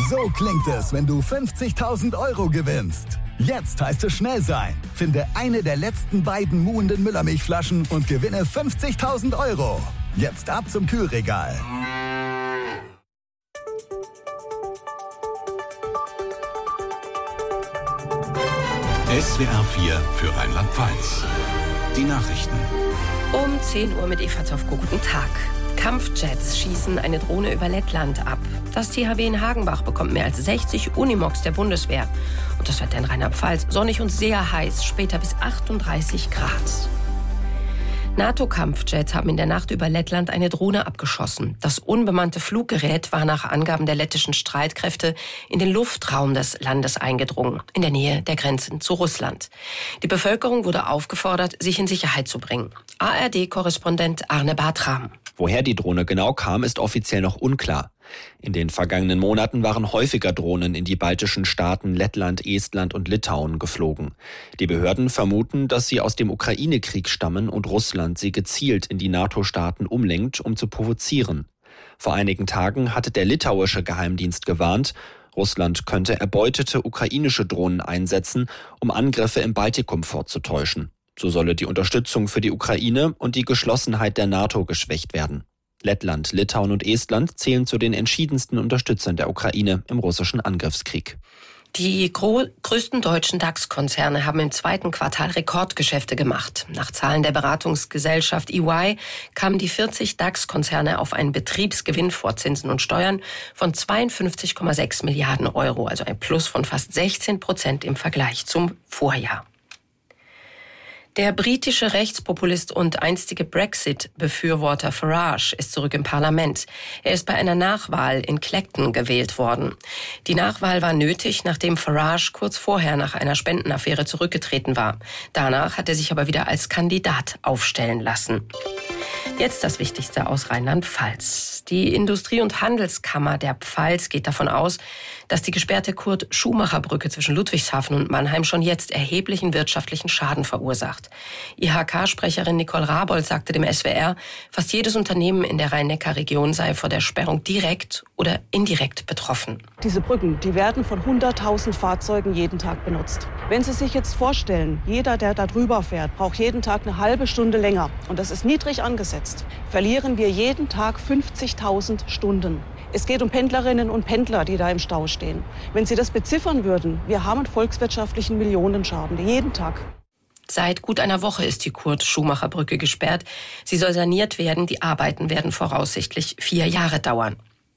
So klingt es, wenn du 50.000 € gewinnst. Jetzt heißt es schnell sein. Finde eine der letzten beiden muhenden Müllermilchflaschen und gewinne 50.000 €. Jetzt ab zum Kühlregal. SWR 4 für Rheinland-Pfalz. Die Nachrichten. Um 10 Uhr mit Eva Zofko. Guten Tag. Kampfjets schießen eine Drohne über Lettland ab. Das THW in Hagenbach bekommt mehr als 60 Unimogs der Bundeswehr. Und das Wetter in Rheinland-Pfalz sonnig und sehr heiß, später bis 38 Grad. NATO-Kampfjets haben in der Nacht über Lettland eine Drohne abgeschossen. Das unbemannte Fluggerät war nach Angaben der lettischen Streitkräfte in den Luftraum des Landes eingedrungen, in der Nähe der Grenzen zu Russland. Die Bevölkerung wurde aufgefordert, sich in Sicherheit zu bringen. ARD-Korrespondent Arne Bartram. Woher die Drohne genau kam, ist offiziell noch unklar. In den vergangenen Monaten waren häufiger Drohnen in die baltischen Staaten Lettland, Estland und Litauen geflogen. Die Behörden vermuten, dass sie aus dem Ukraine-Krieg stammen und Russland sie gezielt in die NATO-Staaten umlenkt, um zu provozieren. Vor einigen Tagen hatte der litauische Geheimdienst gewarnt, Russland könnte erbeutete ukrainische Drohnen einsetzen, um Angriffe im Baltikum vorzutäuschen. So solle die Unterstützung für die Ukraine und die Geschlossenheit der NATO geschwächt werden. Lettland, Litauen und Estland zählen zu den entschiedensten Unterstützern der Ukraine im russischen Angriffskrieg. Die größten deutschen DAX-Konzerne haben im zweiten Quartal Rekordgeschäfte gemacht. Nach Zahlen der Beratungsgesellschaft EY kamen die 40 DAX-Konzerne auf einen Betriebsgewinn vor Zinsen und Steuern von 52,6 Milliarden €, also ein Plus von fast 16% im Vergleich zum Vorjahr. Der britische Rechtspopulist und einstige Brexit-Befürworter Farage ist zurück im Parlament. Er ist bei einer Nachwahl in Clacton gewählt worden. Die Nachwahl war nötig, nachdem Farage kurz vorher nach einer Spendenaffäre zurückgetreten war. Danach hat er sich aber wieder als Kandidat aufstellen lassen. Jetzt das Wichtigste aus Rheinland-Pfalz. Die Industrie- und Handelskammer der Pfalz geht davon aus, dass die gesperrte Kurt-Schumacher-Brücke zwischen Ludwigshafen und Mannheim schon jetzt erheblichen wirtschaftlichen Schaden verursacht. IHK-Sprecherin Nicole Rabold sagte dem SWR, fast jedes Unternehmen in der Rhein-Neckar-Region sei vor der Sperrung direkt oder indirekt betroffen. Diese Brücken, die werden von 100.000 Fahrzeugen jeden Tag benutzt. Wenn Sie sich jetzt vorstellen, jeder, der da drüber fährt, braucht jeden Tag eine halbe Stunde länger. Und das ist niedrig angesetzt. Verlieren wir jeden Tag 50.000 Stunden. Es geht um Pendlerinnen und Pendler, die da im Stau stehen. Wenn Sie das beziffern würden, wir haben einen volkswirtschaftlichen Millionenschaden jeden Tag. Seit gut einer Woche ist die Kurt-Schumacher-Brücke gesperrt. Sie soll saniert werden. Die Arbeiten werden voraussichtlich 4 Jahre dauern.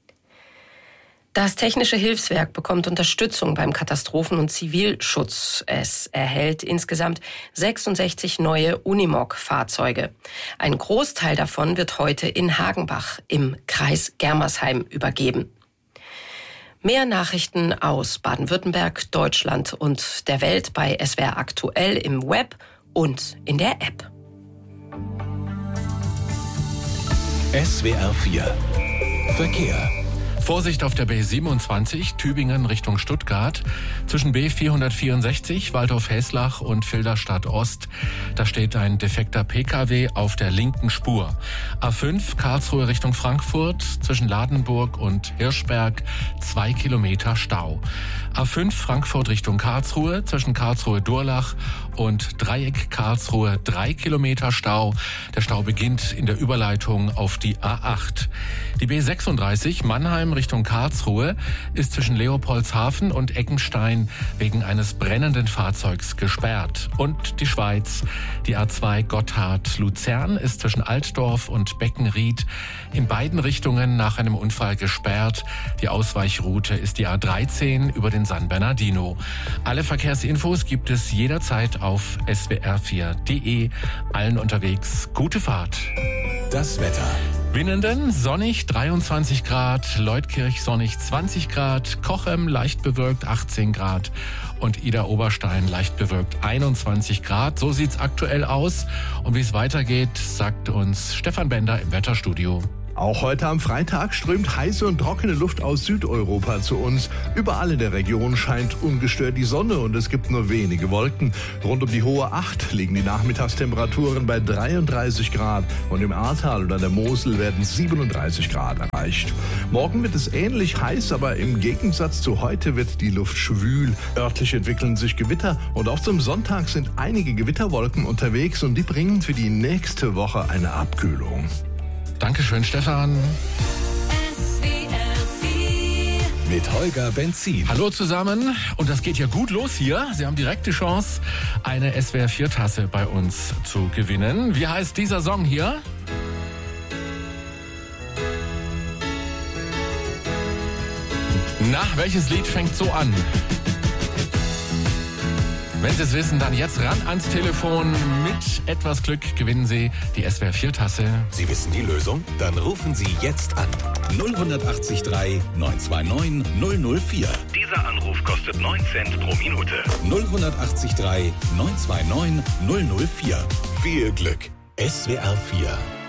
Das Technische Hilfswerk bekommt Unterstützung beim Katastrophen- und Zivilschutz. Es erhält insgesamt 66 neue Unimog-Fahrzeuge. Ein Großteil davon wird heute in Hagenbach im Kreis Germersheim übergeben. Mehr Nachrichten aus Baden-Württemberg, Deutschland und der Welt bei SWR Aktuell im Web und in der App. SWR 4 Verkehr. Vorsicht auf der B27, Tübingen Richtung Stuttgart. Zwischen B464, Waldhof-Heslach und Filderstadt Ost. Da steht ein defekter Pkw auf der linken Spur. A5, Karlsruhe Richtung Frankfurt. Zwischen Ladenburg und Hirschberg 2 Kilometer Stau. A5, Frankfurt Richtung Karlsruhe. Zwischen Karlsruhe-Durlach und Dreieck Karlsruhe 3 Kilometer Stau. Der Stau beginnt in der Überleitung auf die A8. Die B36, Mannheim Richtung Karlsruhe ist zwischen Leopoldshafen und Eckenstein wegen eines brennenden Fahrzeugs gesperrt. Und die Schweiz, die A2 Gotthard-Luzern ist zwischen Altdorf und Beckenried in beiden Richtungen nach einem Unfall gesperrt. Die Ausweichroute ist die A13 über den San Bernardino. Alle Verkehrsinfos gibt es jederzeit auf swr4.de. Allen unterwegs gute Fahrt. Das Wetter. Winnenden sonnig 23 Grad, Leutkirch sonnig 20 Grad, Cochem leicht bewölkt 18 Grad und Idar-Oberstein leicht bewölkt 21 Grad. So sieht's aktuell aus. Und wie es weitergeht, sagt uns Stefan Bender im Wetterstudio. Auch heute am Freitag strömt heiße und trockene Luft aus Südeuropa zu uns. Überall in der Region scheint ungestört die Sonne und es gibt nur wenige Wolken. Rund um die Hohe Acht liegen die Nachmittagstemperaturen bei 33 Grad und im Ahrtal und an der Mosel werden 37 Grad erreicht. Morgen wird es ähnlich heiß, aber im Gegensatz zu heute wird die Luft schwül. Örtlich entwickeln sich Gewitter und auch zum Sonntag sind einige Gewitterwolken unterwegs und die bringen für die nächste Woche eine Abkühlung. Dankeschön, Stefan. Mit Holger Benzin. Hallo zusammen. Und das geht ja gut los hier. Sie haben direkt die Chance, eine SWR4-Tasse bei uns zu gewinnen. Wie heißt dieser Song hier? Na, welches Lied fängt so an? Wenn Sie es wissen, dann jetzt ran ans Telefon. Mit etwas Glück gewinnen Sie die SWR4-Tasse. Sie wissen die Lösung? Dann rufen Sie jetzt an. 0183 929 004. Dieser Anruf kostet 9 Cent pro Minute. 0183 929 004. Viel Glück. SWR4